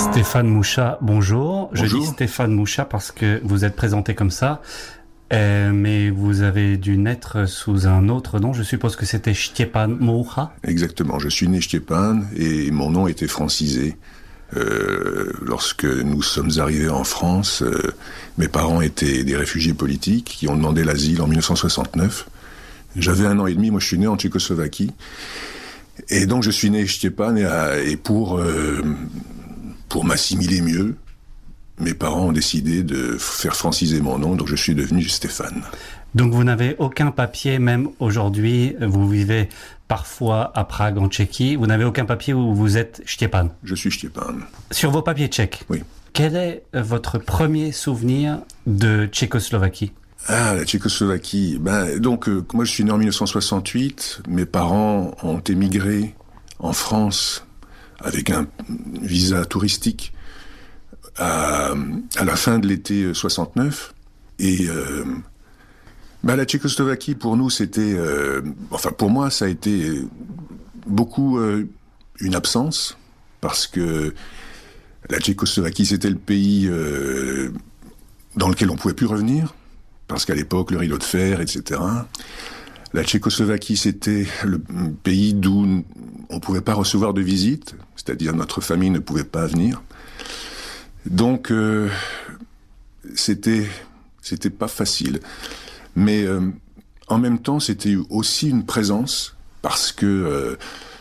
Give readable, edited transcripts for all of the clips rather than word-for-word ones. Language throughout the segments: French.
Stéphane Mouchat, bonjour. Bonjour. Je dis Stéphane Mouchat parce que vous êtes présenté comme ça, mais vous avez dû naître sous un autre nom. Je suppose que c'était Stjepan Mouchat. Exactement, je suis né Stjepan et mon nom était francisé. Lorsque nous sommes arrivés en France, mes parents étaient des réfugiés politiques qui ont demandé l'asile en 1969. J'avais 1 an et demi, moi je suis né en Tchécoslovaquie. Et donc je suis né Stjepan et pour m'assimiler mieux, mes parents ont décidé de faire franciser mon nom, donc je suis devenu Stéphane. Donc vous n'avez aucun papier, même aujourd'hui, vous vivez parfois à Prague en Tchéquie, vous n'avez aucun papier où vous êtes Stjepan. Je suis Stjepan. Sur vos papiers tchèques, Oui. Quel est votre premier souvenir de Tchécoslovaquie ? Ah, la Tchécoslovaquie. Donc, moi, je suis né en 1968. Mes parents ont émigré en France avec un visa touristique à la fin de l'été 69. Et la Tchécoslovaquie, pour nous, c'était... pour moi, ça a été beaucoup une absence, parce que la Tchécoslovaquie, c'était le pays dans lequel on ne pouvait plus revenir, parce qu'à l'époque, le rideau de fer, etc. La Tchécoslovaquie, c'était le pays d'où on ne pouvait pas recevoir de visite, c'est-à-dire notre famille ne pouvait pas venir. Donc, c'était pas facile. Mais en même temps, c'était aussi une présence, parce que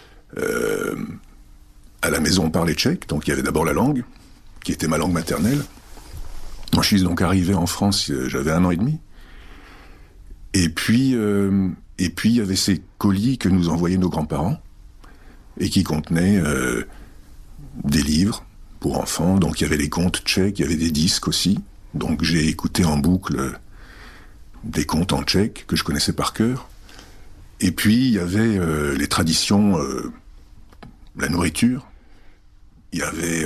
à la maison, on parlait tchèque, donc il y avait d'abord la langue, qui était ma langue maternelle. Moi, je suis donc arrivé en France, j'avais 1 an et demi. Et puis, il y avait ces colis que nous envoyaient nos grands-parents, et qui contenaient des livres pour enfants. Donc, il y avait les contes tchèques, il y avait des disques aussi. Donc, j'ai écouté en boucle des contes en tchèque, que je connaissais par cœur. Et puis, il y avait les traditions, la nourriture. Il y avait...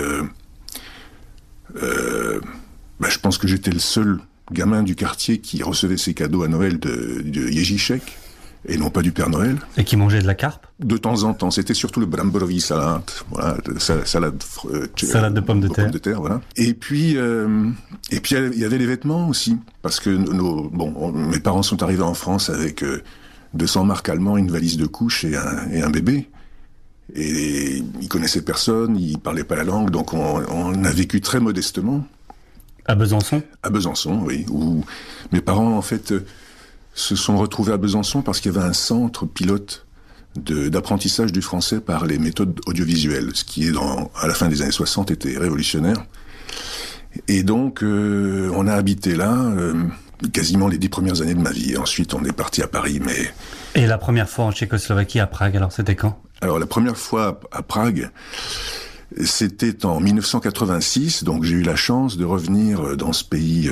je pense que j'étais le seul gamin du quartier qui recevait ses cadeaux à Noël de Ježíšek, et non pas du Père Noël. Et qui mangeait de la carpe ? De temps en temps. C'était surtout le bramborový salát, voilà, salade de pommes de terre. Voilà. Et puis il y avait les vêtements aussi, parce que mes parents sont arrivés en France avec 200 marks allemands, une valise de couche et un bébé. Et ils connaissaient personne, ils parlaient pas la langue, donc on a vécu très modestement. À Besançon ? À Besançon, oui. Où mes parents, en fait, se sont retrouvés à Besançon parce qu'il y avait un centre pilote d'apprentissage du français par les méthodes audiovisuelles, ce qui à la fin des années 60 était révolutionnaire. Et donc, on a habité là quasiment les 10 premières années de ma vie. Ensuite, on est parti à Paris, mais... Et la première fois en Tchécoslovaquie, à Prague, alors c'était quand ? Alors, la première fois à Prague... C'était en 1986, donc j'ai eu la chance de revenir dans ce pays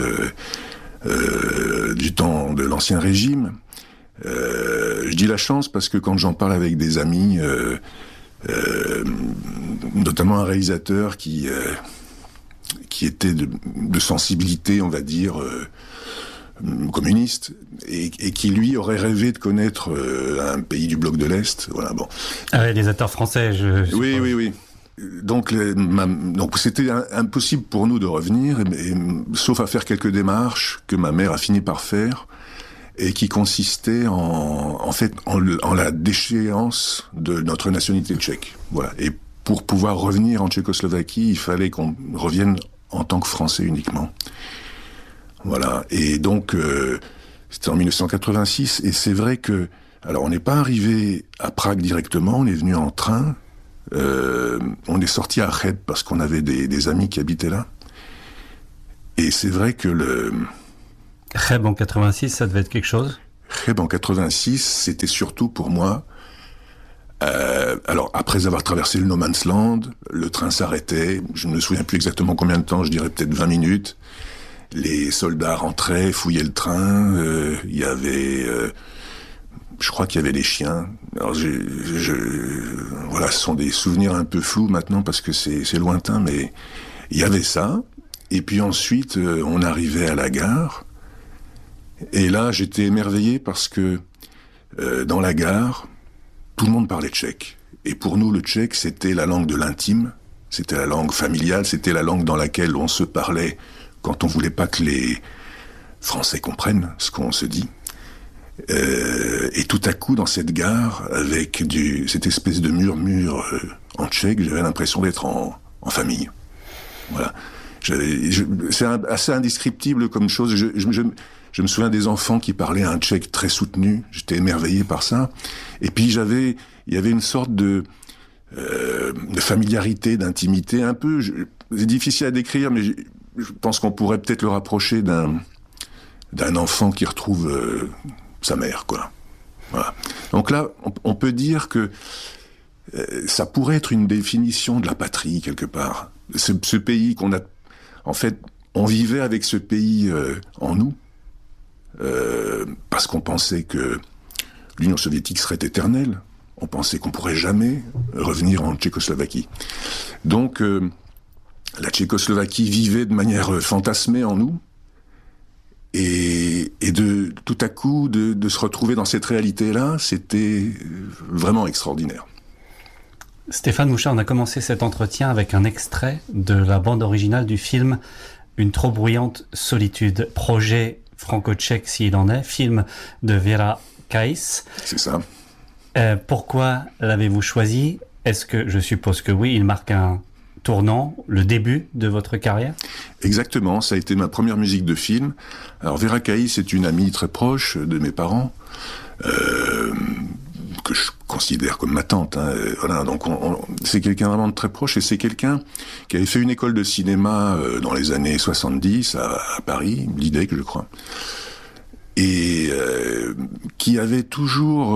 du temps de l'Ancien Régime. Je dis la chance parce que quand j'en parle avec des amis, notamment un réalisateur qui était de sensibilité, on va dire, communiste, et qui lui aurait rêvé de connaître un pays du bloc de l'Est. Voilà, bon. Un réalisateur français, je suppose. Oui. Donc c'était impossible pour nous de revenir, sauf à faire quelques démarches que ma mère a fini par faire, et qui consistaient en la déchéance de notre nationalité tchèque. Voilà. Et pour pouvoir revenir en Tchécoslovaquie, il fallait qu'on revienne en tant que Français uniquement. Voilà. Et donc c'était en 1986, et c'est vrai que on n'est pas arrivé à Prague directement, on est venu en train. On est sorti à Cheb parce qu'on avait des amis qui habitaient là. Et c'est vrai que Cheb en 86, ça devait être quelque chose ? Cheb en 86, c'était surtout pour moi... après avoir traversé le No Man's Land, le train s'arrêtait, je ne me souviens plus exactement combien de temps, je dirais peut-être 20 minutes. Les soldats rentraient, fouillaient le train, il y avait... je crois qu'il y avait des chiens. Alors voilà, ce sont des souvenirs un peu flous maintenant parce que c'est lointain, mais il y avait ça. Et puis ensuite, on arrivait à la gare. Et là, j'étais émerveillé parce que dans la gare, tout le monde parlait tchèque. Et pour nous, le tchèque, c'était la langue de l'intime. C'était la langue familiale, c'était la langue dans laquelle on se parlait quand on voulait pas que les Français comprennent ce qu'on se dit. Et tout à coup, dans cette gare, avec cette espèce de murmure en tchèque, j'avais l'impression d'être en famille. Voilà. C'est assez indescriptible comme chose. Je me souviens des enfants qui parlaient un tchèque très soutenu. J'étais émerveillé par ça. Et puis il y avait une sorte de familiarité, d'intimité, un peu. C'est difficile à décrire, mais je pense qu'on pourrait peut-être le rapprocher d'un enfant qui retrouve sa mère, quoi. Voilà. Donc là, on peut dire que ça pourrait être une définition de la patrie quelque part. Ce pays qu'on a, en fait, on vivait avec ce pays en nous, parce qu'on pensait que l'Union soviétique serait éternelle. On pensait qu'on pourrait jamais revenir en Tchécoslovaquie. Donc, la Tchécoslovaquie vivait de manière fantasmée en nous, et de tout à coup de se retrouver dans cette réalité-là, c'était vraiment extraordinaire. Stéphane Mouchard, on a commencé cet entretien avec un extrait de la bande originale du film Une trop bruyante solitude, projet franco-tchèque s'il en est, film de Vera Kais. C'est ça. Pourquoi l'avez-vous choisi? Est-ce que, je suppose que oui, il marque un tournant, le début de votre carrière? Exactement, ça a été ma première musique de film. Alors Vera Kais est une amie très proche de mes parents, que je considère comme ma tante. Voilà, donc c'est quelqu'un vraiment de très proche, et c'est quelqu'un qui avait fait une école de cinéma dans les années 70 à Paris, l'IDEC je crois, et qui avait toujours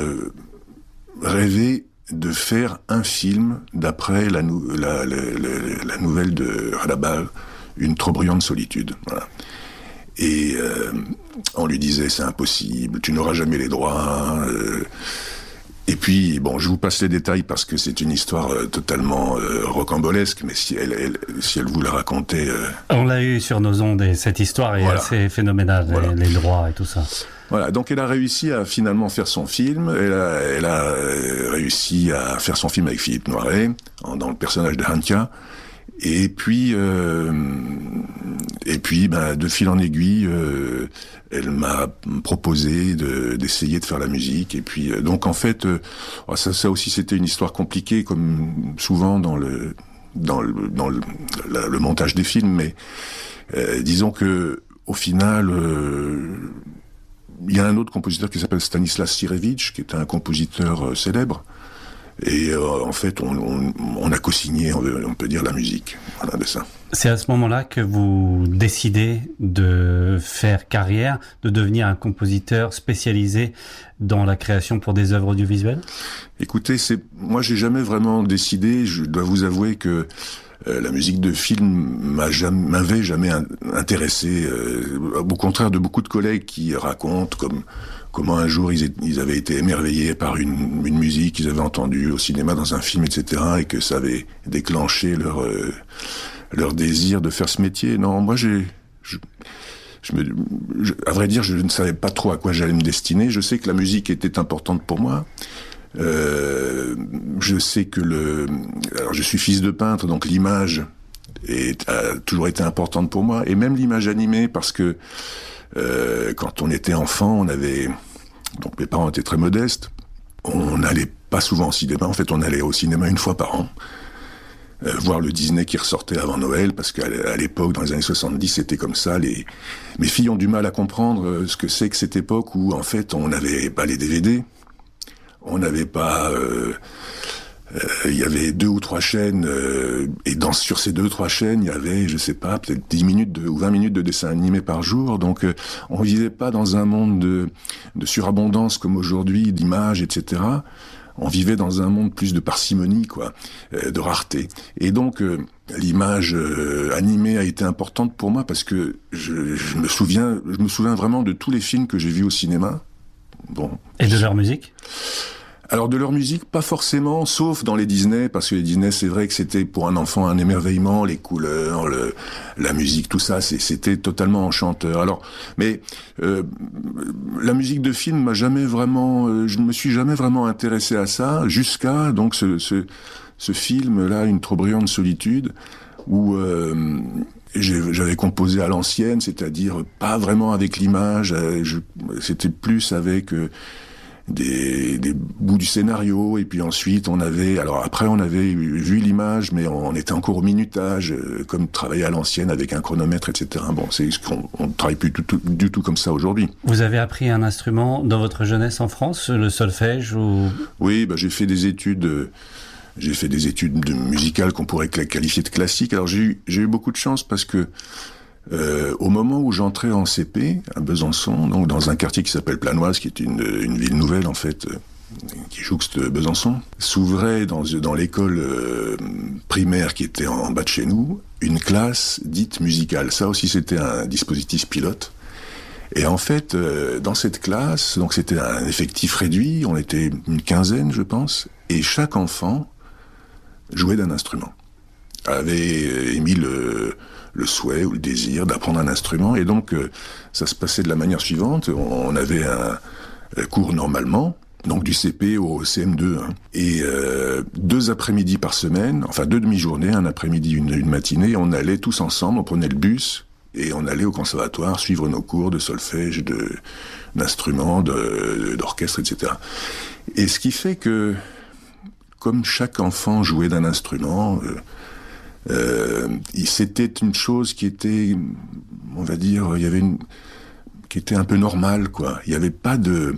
rêvé de faire un film d'après la nouvelle de Radabal, Une trop bruyante solitude. Voilà. Et on lui disait c'est impossible, tu n'auras jamais les droits. Et puis bon, je vous passe les détails parce que c'est une histoire totalement rocambolesque, mais si elle vous la racontait. On l'a eu sur nos ondes et cette histoire est assez phénoménale, voilà. Les droits et tout ça. Voilà, donc elle a réussi à finalement faire son film. Elle a réussi à faire son film avec Philippe Noiret dans le personnage de Hanka. Et puis, de fil en aiguille, elle m'a proposé d'essayer de faire la musique. Et puis, donc en fait, ça aussi c'était une histoire compliquée, comme souvent dans le montage des films. Mais disons que au final, il y a un autre compositeur qui s'appelle Stanislas Sirevitch, qui est un compositeur célèbre. Et en fait, on a co-signé, on peut dire, la musique. Voilà, de ça. C'est à ce moment-là que vous décidez de faire carrière, de devenir un compositeur spécialisé dans la création pour des œuvres audiovisuelles? Écoutez, moi, j'ai jamais vraiment décidé. Je dois vous avouer que la musique de film m'avait jamais intéressé. Au contraire de beaucoup de collègues qui racontent comment un jour ils avaient été émerveillés par une musique qu'ils avaient entendue au cinéma dans un film, etc., et que ça avait déclenché leur désir de faire ce métier. Non, moi à vrai dire, je ne savais pas trop à quoi j'allais me destiner. Je sais que la musique était importante pour moi. Je sais que alors je suis fils de peintre, donc l'image a toujours été importante pour moi, et même l'image animée, parce que quand on était enfant, donc mes parents étaient très modestes, on n'allait pas souvent au cinéma. En fait, on allait au cinéma une fois par an, voir le Disney qui ressortait avant Noël, parce qu'à l'époque, dans les années 70, c'était comme ça. Mes filles ont du mal à comprendre ce que c'est que cette époque où, en fait, on n'avait pas les DVD, on n'avait pas... il y avait 2 ou 3 chaînes, et sur ces 2 ou 3 chaînes, il y avait, je sais pas, peut-être 10 minutes ou 20 minutes de dessins animés par jour. Donc, on vivait pas dans un monde de surabondance comme aujourd'hui, d'images, etc. On vivait dans un monde plus de parcimonie, quoi, de rareté. Et donc, l'image animée a été importante pour moi, parce que je me souviens vraiment de tous les films que j'ai vus au cinéma. Bon. Et de leur musique? Alors de leur musique, pas forcément, sauf dans les Disney, parce que les Disney, c'est vrai que c'était pour un enfant un émerveillement, les couleurs, la musique, tout ça, c'était totalement enchanteur. Alors, mais la musique de film je ne me suis jamais vraiment intéressé à ça, jusqu'à donc ce film-là, Une trop bruyante solitude, où j'avais composé à l'ancienne, c'est-à-dire pas vraiment avec l'image, c'était plus avec des bouts du scénario, et puis ensuite on avait vu l'image, mais on était encore au minutage, comme travailler à l'ancienne avec un chronomètre, etc. Bon, c'est ce qu'on ne travaille plus du tout comme ça aujourd'hui. Vous avez appris un instrument dans votre jeunesse en France, le solfège ou... Oui, j'ai fait des études musicales qu'on pourrait qualifier de classiques. Alors j'ai eu beaucoup de chance parce que au moment où j'entrais en CP à Besançon, donc dans un quartier qui s'appelle Planoise, qui est une ville nouvelle en fait, qui jouxte Besançon, s'ouvrait dans l'école primaire qui était en bas de chez nous, une classe dite musicale. Ça aussi c'était un dispositif pilote. Et en fait, dans cette classe, donc c'était un effectif réduit, on était une quinzaine je pense, et chaque enfant jouait d'un instrument, avait émis le souhait ou le désir d'apprendre un instrument, et donc ça se passait de la manière suivante. On avait un cours normalement, donc du CP au CM2, hein, et 2 après-midi par semaine, enfin 2 demi-journées, un après-midi, une matinée, on allait tous ensemble, on prenait le bus, et on allait au conservatoire suivre nos cours de solfège, d'instruments, d'orchestre, etc. Et ce qui fait que, comme chaque enfant jouait d'un instrument, c'était une chose qui était, on va dire, qui était un peu normale, quoi. Il y avait pas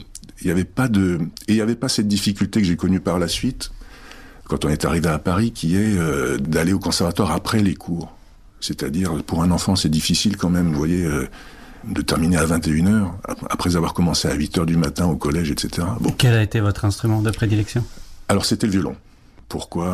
cette difficulté que j'ai connue par la suite, quand on est arrivé à Paris, qui est d'aller au conservatoire après les cours. C'est-à-dire, pour un enfant, c'est difficile quand même, vous voyez, de terminer à 21h, après avoir commencé à 8h du matin au collège, etc. Bon. Quel a été votre instrument de prédilection ? Alors, c'était le violon. Pourquoi ?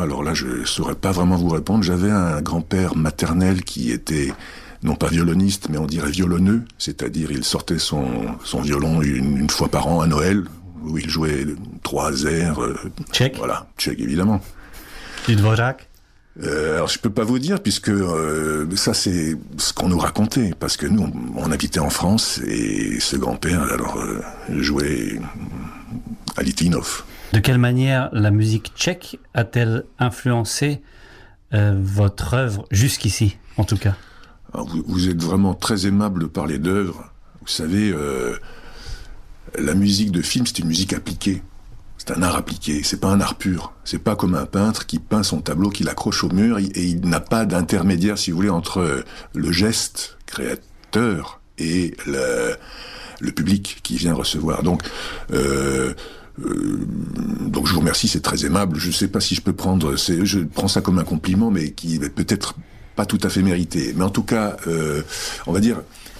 Alors là, je saurais pas vraiment vous répondre. J'avais un grand-père maternel qui était, non pas violoniste, mais on dirait violonneux, c'est-à-dire il sortait son violon une fois par an à Noël, où il jouait 3 airs. Tchèque ? Voilà, tchèque évidemment. Du Dvořák ? Alors je peux pas vous dire, puisque ça c'est ce qu'on nous racontait, parce que nous on habitait en France, et ce grand-père jouait à Litvinov. De quelle manière la musique tchèque a-t-elle influencé votre œuvre jusqu'ici, en tout cas ? Alors, vous êtes vraiment très aimable de parler d'œuvre. Vous savez, la musique de film, c'est une musique appliquée. C'est un art appliqué, c'est pas un art pur. C'est pas comme un peintre qui peint son tableau, qui l'accroche au mur, et il n'a pas d'intermédiaire, si vous voulez, entre le geste créateur et le public qui vient recevoir. Donc je vous remercie, c'est très aimable. Je sais pas si je peux je prends ça comme un compliment, mais qui est peut-être pas tout à fait mérité. Mais en tout cas, on va dire,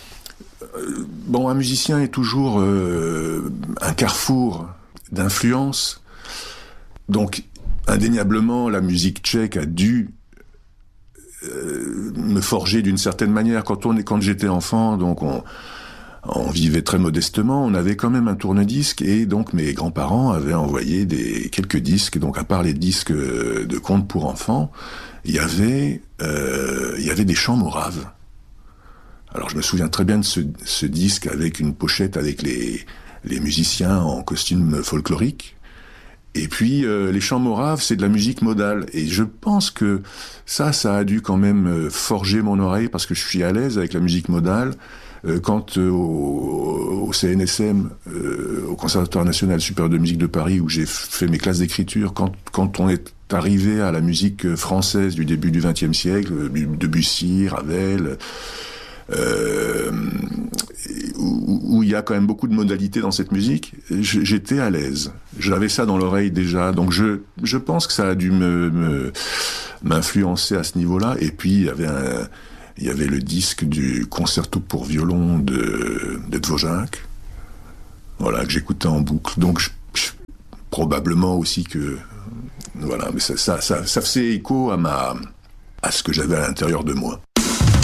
un musicien est toujours un carrefour d'influence. Donc, indéniablement, la musique tchèque a dû me forger d'une certaine manière. Quand j'étais enfant, donc on vivait très modestement, on avait quand même un tourne-disque, et donc mes grands-parents avaient envoyé quelques disques. Donc, à part les disques de contes pour enfants, il y avait des chants moraves. Alors, je me souviens très bien de ce disque avec une pochette avec les musiciens en costume folklorique. Et puis, les chants moraves, c'est de la musique modale. Et je pense que ça a dû quand même forger mon oreille, parce que je suis à l'aise avec la musique modale. Quand au CNSM, au Conservatoire National Supérieur de Musique de Paris, où j'ai fait mes classes d'écriture, quand on est arrivé à la musique française du début du XXe siècle, Debussy, Ravel, où il y a quand même beaucoup de modalités dans cette musique, j'étais à l'aise. J'avais ça dans l'oreille déjà, donc je pense que ça a dû m'influencer à ce niveau-là. Et puis il y avait le disque du concerto pour violon de Dvořák, voilà, que j'écoutais en boucle. Donc probablement aussi que voilà, mais ça faisait écho à ce que j'avais à l'intérieur de moi.